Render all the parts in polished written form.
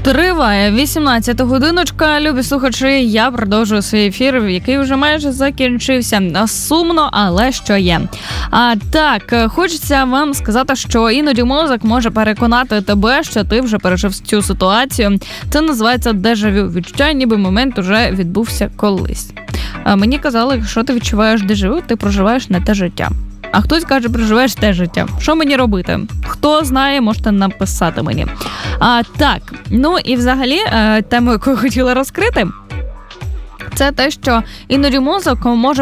Триває 18 годиночка, любі слухачі, я продовжую свій ефір, який вже майже закінчився. Сумно, але що є. Так, хочеться вам сказати, що іноді мозок може переконати тебе, що ти вже пережив цю ситуацію. Це називається дежавю. Відчуття, ніби момент уже відбувся колись. Мені казали, якщо ти відчуваєш дежавю, ти проживаєш не те життя. А хтось каже, проживаєш те життя. Що мені робити? Хто знає, можете написати мені. Так, ну і взагалі, тему, яку я хотіла розкрити, це те, що іноді мозок може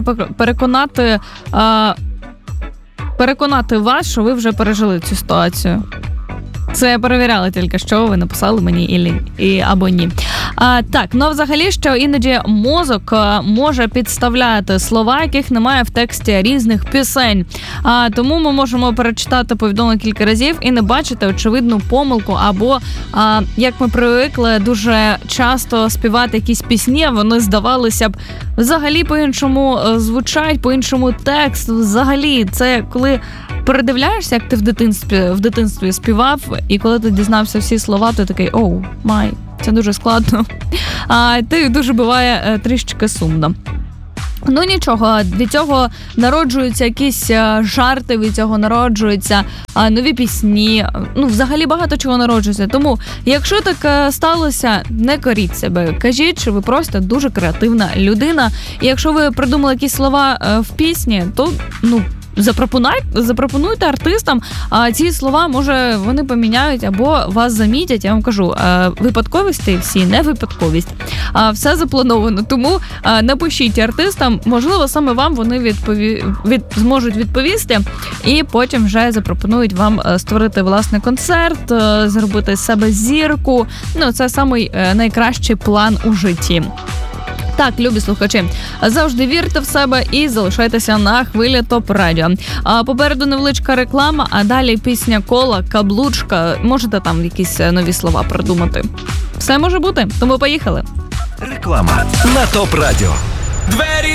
переконати вас, що ви вже пережили цю ситуацію. Це я перевіряла тільки, що ви написали мені або ні. Так, ну взагалі, що іноді мозок може підставляти слова, яких немає в тексті різних пісень. Тому ми можемо перечитати повідомлення кілька разів і не бачити очевидну помилку, або, як ми привикли, дуже часто співати якісь пісні, а вони здавалися б взагалі по-іншому звучать, по-іншому текст. Взагалі, це коли передивляєшся, як ти в дитинстві співав, і коли ти дізнався всі слова, ти такий «Оу, май». Це дуже складно. Ти дуже буває трішечки сумно. Ну нічого, від цього народжуються якісь жарти, від цього народжуються нові пісні. Ну, взагалі багато чого народжується. Тому, якщо так сталося, не коріть себе. Кажіть, що ви просто дуже креативна людина. І якщо ви придумали якісь слова в пісні, то, запропонуйте артистам, ці слова, може, вони поміняють або вас замітять. Я вам кажу, випадковості всі не випадковість. Все заплановано, тому напишіть артистам, можливо, саме вам вони зможуть відповісти, і потім вже запропонують вам створити власний концерт, зробити з себе зірку. Ну, це самий найкращий план у житті. Так, любі слухачі, завжди вірте в себе і залишайтеся на хвилі ТОП Радіо. Попереду невеличка реклама, а далі пісня Кола, Каблучка. Можете там якісь нові слова придумати. Все може бути, тому поїхали. Реклама на ТОП Радіо. Двері